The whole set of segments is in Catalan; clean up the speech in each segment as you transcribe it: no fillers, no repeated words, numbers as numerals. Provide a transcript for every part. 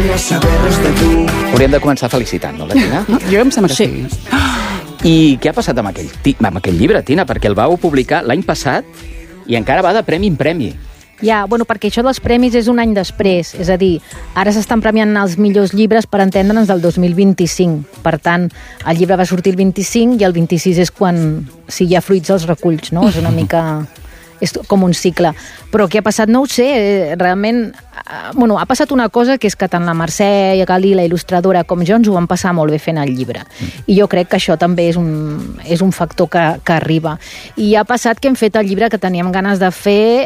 Hauríem de començar felicitant, no, la Tina? Jo em sembla que sí. I què ha passat amb aquell llibre, Tina? Perquè el vau publicar l'any passat i encara va de premi en premi. Ja, bueno, perquè això dels premis és un any després, és a dir, ara s'estan premiant els millors llibres per entendre'ns del 2025. Per tant, el llibre va sortir el 25 i el 26 és quan, si hi ha fruits, els reculls, no? És una mica... és com un cicle. Però què ha passat? No ho sé, realment... Bueno, ha passat una cosa, que és que tant la Mercè Galí, la il·lustradora, com jo ens ho vam passar molt bé fent el llibre. I jo crec que això també és un factor que arriba. I ha passat que hem fet el llibre que teníem ganes de fer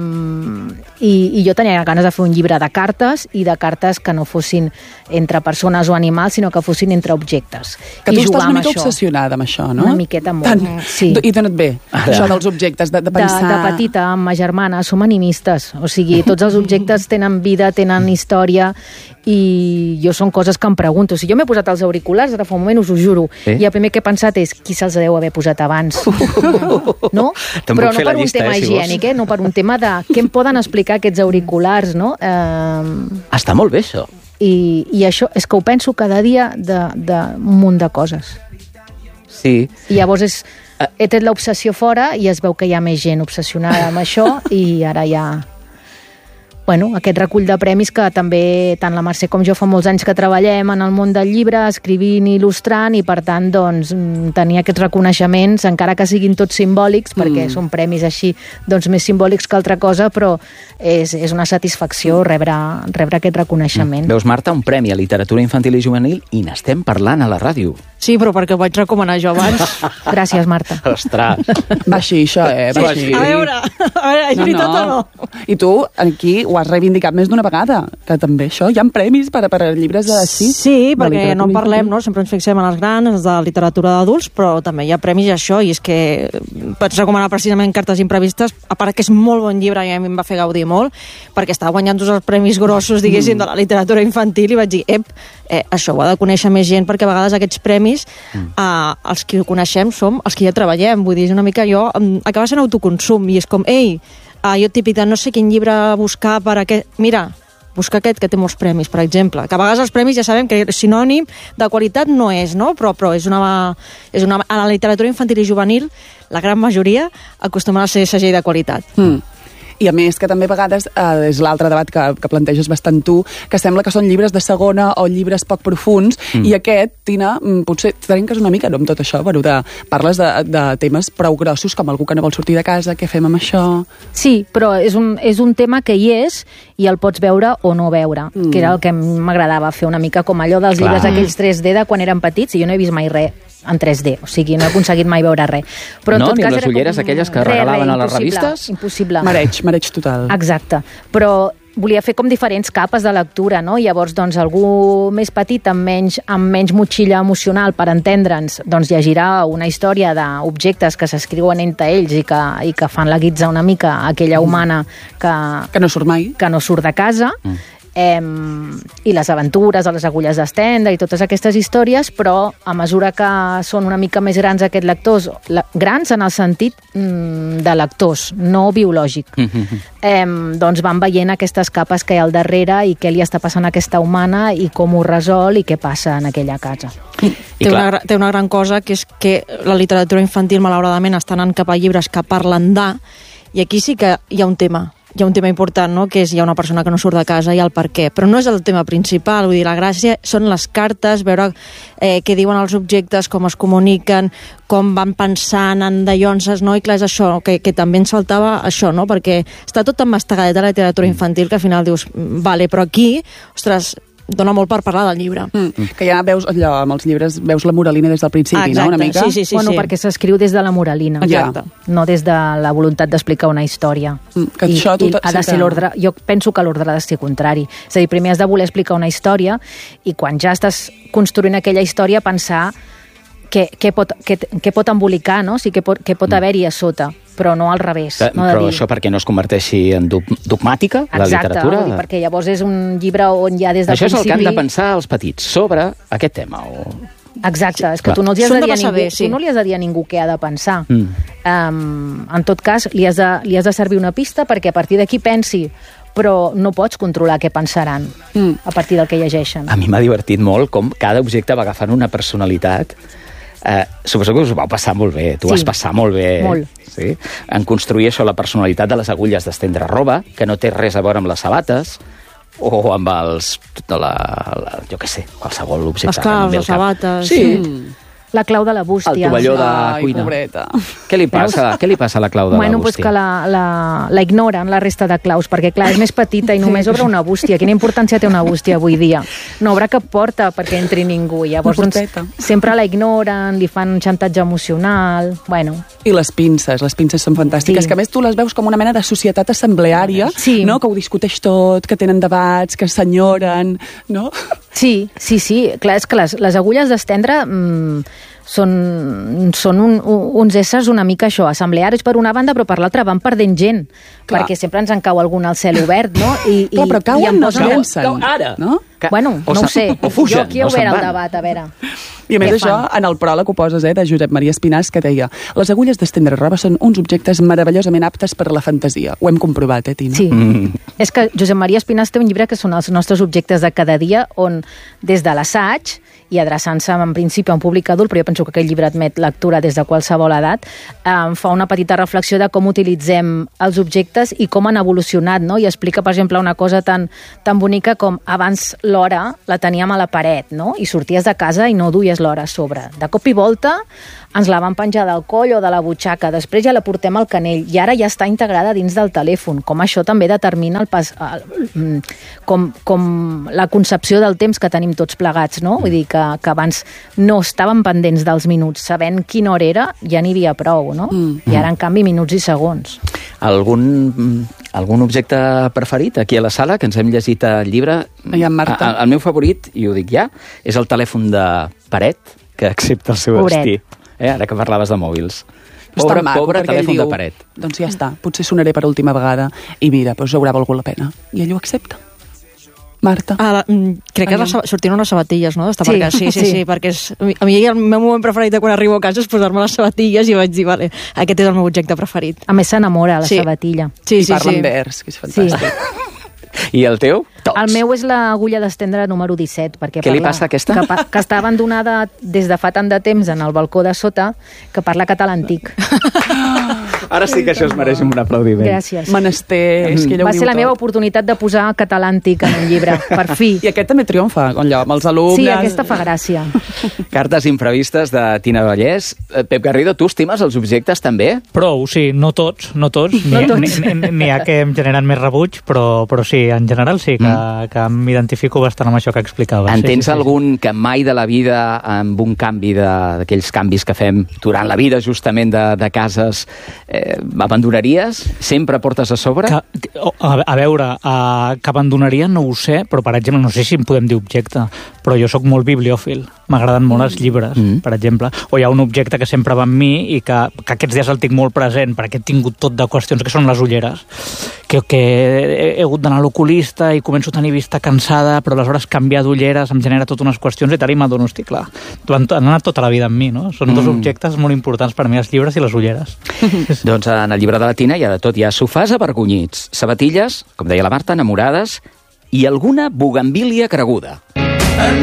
i jo tenia ganes de fer un llibre de cartes i de cartes que no fossin entre persones o animals, sinó que fossin entre objectes. Que tu estàs una mica obsessionada amb això, no? Una miqueta molt, sí. I t'ha anat bé, això dels objectes, de pensar... De petita, amb ma germana, som animistes. O sigui, tots els objectes tenen vida, tenen història, i jo són coses que em pregunto. Si jo m'he posat els auriculars, ara fa un moment, us ho juro, i el primer que he pensat és qui se'ls deu haver posat abans. No? Però no per un tema higiènic, no per un tema de què em poden explicar aquests auriculars, no? Està molt bé, això. I això és que ho penso cada dia d'un munt de coses. Sí. I llavors he tret l'obsessió fora i es veu que hi ha més gent obsessionada amb això i ara hi ha... Bueno, aquest recull de premis que també tant la Mercè com jo fa molts anys que treballem en el món del llibre, escrivint i il·lustrant, i per tant, doncs, tenir aquests reconeixements, encara que siguin tots simbòlics, perquè són premis així, doncs, més simbòlics que altra cosa, però és una satisfacció rebre aquest reconeixement. Veus, Marta, un premi a literatura infantil i juvenil i n'estem parlant a la ràdio. Sí, però perquè ho vaig recomanar jo abans. Gràcies, Marta. Ostres. Va així, això, va així. A veure, és veritat o no? I tu, aquí, ho has reivindicat més d'una vegada, que també això, hi ha premis per llibres així? Sí, perquè no parlem, no? Sempre ens fixem en els grans, els de literatura d'adults, però també hi ha premis i això, i és que vaig recomanar precisament Cartes imprevistes, a part que és molt bon llibre i a mi em va fer gaudir molt, perquè estava guanyant tots els premis grossos, diguéssim, de la literatura infantil, i vaig dir, això ho ha de conèixer més gent, perquè a vegades aquests premis els que ho coneixem som els que ja treballem, vull dir, és una mica allò, acaba sent autoconsum, i és com, jo típic de no sé quin llibre buscar per aquest... Mira, busca aquest que té molts premis, per exemple, que a vegades els premis ja sabem que sinònim de qualitat no és, no? Però és una... A la literatura infantil i juvenil, la gran majoria acostumen a ser segell de qualitat. I a més que també a vegades és l'altre debat que planteges bastant tu, que sembla que són llibres de segona o llibres poc profuns, i aquest, Tina, potser trenques una mica amb tot això, bueno, parles de temes prou grossos, com algú que no vol sortir de casa, què fem amb això? Sí, però és un tema que hi és i el pots veure o no veure, que era el que m'agradava fer una mica com allò dels llibres aquells 3D de quan eren petits, i jo no he vist mai res en 3D, o sigui, no he aconseguit mai veure res. Però en tot ni cas les ulleres aquelles que regalaven a les revistes? Impossible. Mareig total. Exacte, però volia fer com diferents capes de lectura, no? Llavors, doncs, algú més petit, amb menys motxilla emocional per entendre'ns, doncs llegirà una història d'objectes que s'escriuen entre ells i que fan la guitza una mica a aquella humana que no surt mai. Que no surt de casa, i les aventures a les agulles d'estendre i totes aquestes històries, però a mesura que són una mica més grans aquests lectors, grans en el sentit de lectors, no biològic, doncs van veient aquestes capes que hi ha al darrere i què li està passant a aquesta humana i com ho resol i què passa en aquella casa. Té una gran cosa, que és que la literatura infantil malauradament està anant cap a llibres que parlen i aquí sí que hi ha un tema. Hi ha un tema important, no?, que és hi ha una persona que no surt de casa i el per què, però no és el tema principal, vull dir, la gràcia són les cartes, veure què diuen els objectes, com es comuniquen, com van pensant en dallonses, no?, i clar, és això, que també ens faltava això, no?, perquè està tot emmastegadet a la literatura infantil que al final dius, vale, però aquí, ostres, dona molt per parlar del llibre. Que ja veus allò, amb els llibres, veus la moralina des del principi, no?, una mica? Sí. Bueno, perquè s'escriu des de la moralina. Exacte. No des de la voluntat d'explicar una història. Que això I ha de ser l'ordre... Jo penso que l'ordre ha de ser contrari. És a dir, primer has de voler explicar una història i quan ja estàs construint aquella història pensar què pot embolicar, no? O sigui, què pot haver-hi a sota, però no al revés. Però això perquè no es converteixi en dogmàtica, la literatura? Exacte, perquè llavors és un llibre on ja des del principi... Això és el que han de pensar els petits sobre aquest tema. Exacte, és que tu no li has de dir a ningú què ha de pensar. En tot cas, li has de servir una pista perquè a partir d'aquí pensi, però no pots controlar què pensaran a partir del que llegeixen. A mi m'ha divertit molt com cada objecte va agafant una personalitat. Suposo que us ho vau passar molt bé. Tu vas passar molt bé. Molt. Sí? En construir això, la personalitat de les agulles d'estendre roba, que no té res a veure amb les sabates, o amb els... jo què sé, qualsevol objecte. Les claus, les sabates... Sí. La clau de la bústia. El tovalló de cuina. Pobreta. Què li passa a la clau de la Pues bústia? que la ignoren, la resta de claus, perquè, clar, és més petita i només obre una bústia. Quina importància té una bústia avui dia? No obre cap porta perquè entri ningú. Llavors, sempre la ignoren, li fan xantatge emocional... Bueno. I les pinces són fantàstiques, que a més tu les veus com una mena de societat assembleària, no? Que ho discuteix tot, que tenen debats, que s'enyoren, no? Sí. Clar, és que les agulles d'estendre són uns éssers una mica això, assemblearis per una banda, però per l'altra van perdent gent, perquè sempre ens en cau algun al cel obert, no? Però cauen, no es llencen. Ara, no? Bueno, no ho sé. O fugen, jo aquí he obert el debat, a veure. I a més això, en el pròleg ho poses, de Josep Maria Espinàs, que deia: les agulles d'estendre roba són uns objectes meravellosament aptes per a la fantasia. Ho hem comprovat, Tina? Sí. És que Josep Maria Espinàs té un llibre que són els nostres objectes de cada dia, on des de l'assaig, i adreçant-se en principi a un públic adult, però jo penso que aquest llibre admet lectura des de qualsevol edat, fa una petita reflexió de com utilitzem els objectes i com han evolucionat, no? I explica, per exemple, una cosa tan bonica com abans l'hora la teníem a la paret, no? I sorties de casa i no duies l'hora a sobre. De cop i volta ens la van penjar del coll o de la butxaca, després ja la portem al canell, i ara ja està integrada dins del telèfon, com això també determina com la concepció del temps que tenim tots plegats, no? Vull dir que abans no estàvem pendents dels minuts, sabent quina hora era ja n'hi havia prou, no? I ara, en canvi, minuts i segons. Algun objecte preferit aquí a la sala, que ens hem llegit el llibre? El meu favorit, i ho dic ja, és el telèfon de paret, que accepta el seu destí. Ara que parlaves de mòbils. Pobre telèfon de paret. Doncs ja està, potser sonaré per última vegada i mira, doncs haurà valgut la pena. I ell ho accepta. Marta. Crec que sortien unes sabatilles, no? Sí, perquè a mi el meu moment preferit de quan arribo a casa és posar-me les sabatilles i vaig dir, vale, aquest és el meu objecte preferit. A més, s'enamora, la sabatilla. I parla en vers, que és fantàstic. I el teu? Tots. El meu és l'agulla d'estendre número 17. Perquè Què li passa a aquesta? Que està abandonada des de fa tant de temps en el balcó de sota, que parla català antic. Ara sí que això es mereix un aplaudiment. Gràcies. Menester, és que ella ho diu tot. Va ser la meva oportunitat de posar català antic en un llibre, per fi. I aquest també triomfa, amb els alumnes. Sí, aquesta fa gràcia. Cartes imprevistes de Tina Vallès. Pep Garrido, tu estimes els objectes també? Prou, sí, no tots. N'hi ha que em generen més rebuig, però sí, en general sí, que m'identifico bastant amb això que explicaves. En tens algun que mai de la vida, amb un canvi d'aquells canvis que fem durant la vida justament de cases, abandonaries? Sempre portes a sobre? A veure, que abandonaria no ho sé, però per exemple, no sé si en podem dir objecte, però jo sóc molt bibliòfil. M'agraden molt els llibres, per exemple. O hi ha un objecte que sempre va amb mi i que aquests dies el tinc molt present perquè he tingut tot de qüestions, que són les ulleres. Que he hagut d'anar a l'oculista i començo a tenir vista cansada, però aleshores canviar d'ulleres em genera totes unes qüestions i tal, i m'adono, hosti, clar, han anat tota la vida amb mi, no? Són dos objectes molt importants per a mi, els llibres i les ulleres. Doncs en el llibre de la Tina hi ha de tot. Hi ha sofàs avergonyits, sabatilles, com deia la Marta, enamorades, i alguna bugambília creguda.